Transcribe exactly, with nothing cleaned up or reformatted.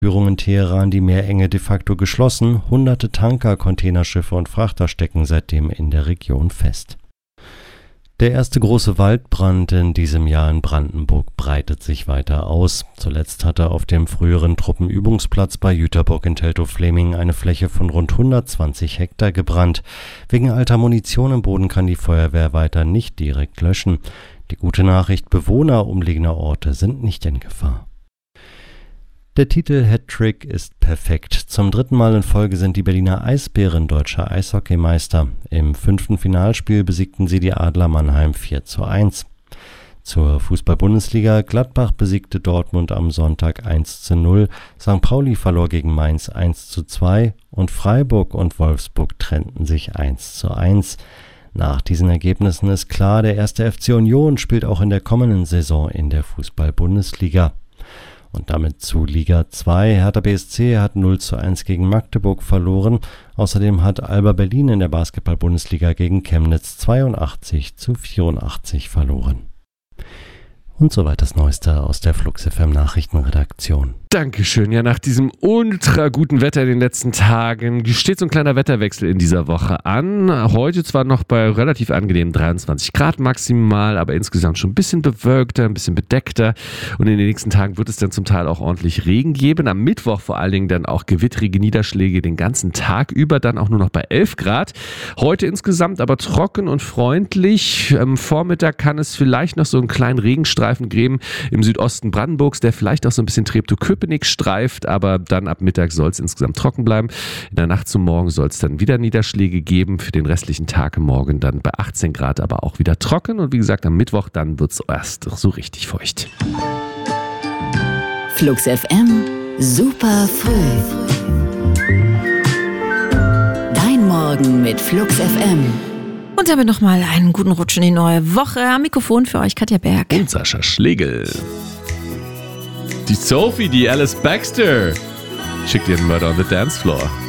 Führung in Teheran die Meerenge de facto geschlossen. Hunderte Tanker, Containerschiffe und Frachter stecken seitdem in der Region fest. Der erste große Waldbrand in diesem Jahr in Brandenburg breitet sich weiter aus. Zuletzt hatte auf dem früheren Truppenübungsplatz bei Jüterbock in Teltow-Fleming eine Fläche von rund hundertzwanzig Hektar gebrannt. Wegen alter Munition im Boden kann die Feuerwehr weiter nicht direkt löschen. Die gute Nachricht: Bewohner umliegender Orte sind nicht in Gefahr. Der Titel Hattrick ist perfekt. Zum dritten Mal in Folge sind die Berliner Eisbären deutscher Eishockeymeister. Im fünften Finalspiel besiegten sie die Adler Mannheim vier zu eins. Zur Fußball-Bundesliga: Gladbach besiegte Dortmund am Sonntag eins zu null, Sankt Pauli verlor gegen Mainz eins zu zwei und Freiburg und Wolfsburg trennten sich eins zu eins. Nach diesen Ergebnissen ist klar, der erste F C Union spielt auch in der kommenden Saison in der Fußball-Bundesliga. Und damit zu Liga zwei. Hertha B S C hat null zu eins gegen Magdeburg verloren. Außerdem hat Alba Berlin in der Basketball-Bundesliga gegen Chemnitz zweiundachtzig zu vierundachtzig verloren. Und soweit das Neueste aus der Flux F M Nachrichtenredaktion. Dankeschön. Ja, nach diesem ultra guten Wetter in den letzten Tagen steht so ein kleiner Wetterwechsel in dieser Woche an. Heute zwar noch bei relativ angenehmen dreiundzwanzig Grad maximal, aber insgesamt schon ein bisschen bewölkter, ein bisschen bedeckter. Und in den nächsten Tagen wird es dann zum Teil auch ordentlich Regen geben. Am Mittwoch vor allen Dingen dann auch gewittrige Niederschläge den ganzen Tag über, dann auch nur noch bei elf Grad. Heute insgesamt aber trocken und freundlich. Am Vormittag kann es vielleicht noch so einen kleinen Regenstreifen geben im Südosten Brandenburgs, der vielleicht auch so ein bisschen Treptow-Köpenick streift, aber dann ab Mittag soll es insgesamt trocken bleiben. In der Nacht zum Morgen soll es dann wieder Niederschläge geben. Für den restlichen Tag morgen dann bei achtzehn Grad, aber auch wieder trocken. Und wie gesagt, am Mittwoch dann wird es erst so richtig feucht. Flux F M, super früh. Dein Morgen mit Flux F M. Und damit nochmal einen guten Rutsch in die neue Woche. Am Mikrofon für euch Katja Berg. Und Sascha Schlegel. Die Sophie, die Alice Baxter, schickt ihren Murder on the Dance Floor.